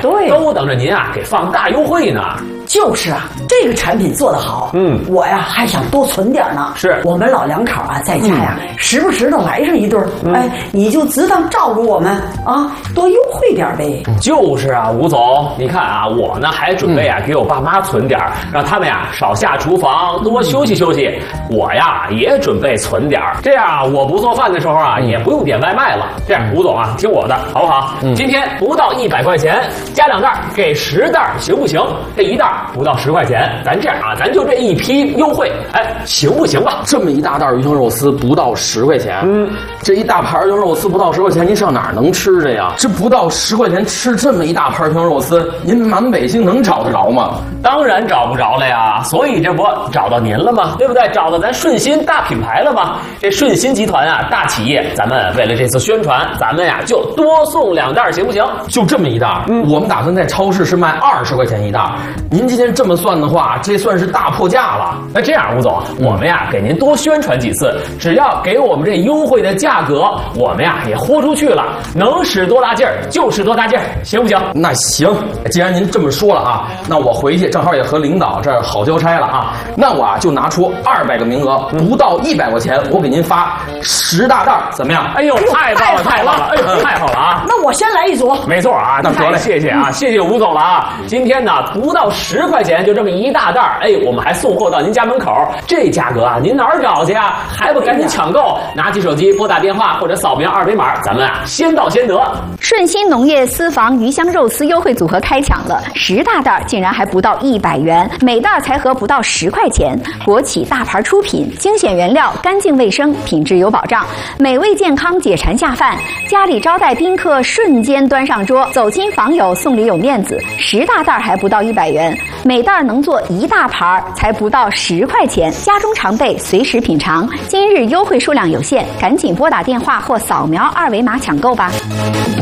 对， 都等着您啊给放大优惠呢。 就是啊，这个产品做得好，我呀还想多存点呢。 是我们老两口啊在家呀，时不时的来上一顿，哎，你就只当照顾我们啊，多优惠点呗。 就是啊，吴总，你看啊，我呢还准备啊给我爸妈存点，让他们呀少下厨房，多休息休息。我呀也准备存点，这样啊我不做饭的时候啊也不用点外卖了。这样，吴总啊听我的好不好？今天不到100块钱，加2袋给10袋，行不行？这一袋不到10块钱，咱这样啊，咱就这一批优惠，哎，行不行吧？ 这么一大袋鱼香肉丝不到10块钱，这一大盘鱼香肉丝不到10块钱，您上哪儿能吃去呀？这不到10块钱吃这么一大盘鱼香肉丝，您满北京能找得着吗？ 当然找不着了呀，所以这不找到您了吗？对不对？找到咱顺心大品牌了吗？这顺心集团啊，大企业，咱们为了这次宣传，咱们呀就多送2袋，行不行？ 就这么一袋，我们打算在超市是卖20块钱一袋。您今天这么算的话，这算是大破价了。 那这样，吴总，我们呀给您多宣传几次，只要给我们这优惠的价格，我们呀也豁出去了，能使多大劲儿就使多大劲儿，行不行？ 那行，既然您这么说了啊，那我回去正好也和领导这儿好交差了啊，那我啊就拿出200个名额，不到100块钱，我给您发10大袋，怎么样？ 哎呦，太棒了，太棒了！哎呦，太好了啊！ 那我先来一组。 没错啊， 那得了， 谢谢啊，谢谢吴总了啊！今天呢不到10块钱就这么一大袋，哎，我们还送货到您家门口，这价格啊，您哪儿找去啊？还不赶紧抢购？拿起手机拨打电话或者扫描2维码，咱们啊先到先得。 顺心农业私房鱼香肉丝优惠组合开抢了，10大袋竟然还不到100元，每袋才合不到10块钱。国企大牌出品，精选原料，干净卫生，品质有保障，美味健康，解馋下饭。家里招待宾客，瞬间端上桌，走亲访友送礼有面子。10大袋还不到100元，每袋能做1大盘，才不到10块钱，家中常备，随时品尝。今日优惠数量有限，赶紧拨打电话或扫描2维码抢购吧。